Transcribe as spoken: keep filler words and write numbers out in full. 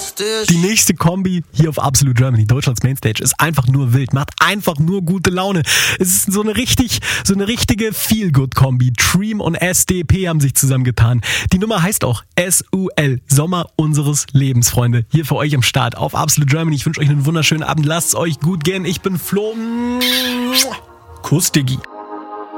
Die nächste Kombi hier auf Absolute Germany, Deutschlands Mainstage, ist einfach nur wild, macht einfach nur gute Laune. Es ist so eine richtig, so eine richtige Feel-Good-Kombi. Dream und S D P haben sich zusammengetan. Die Nummer heißt auch S U L, Sommer unseres Lebens, Freunde. Hier für euch am Start auf Absolute Germany. Ich wünsche euch einen wunderschönen Abend. Lasst es euch gut gehen. Ich bin Flo. Kuss, Diggi.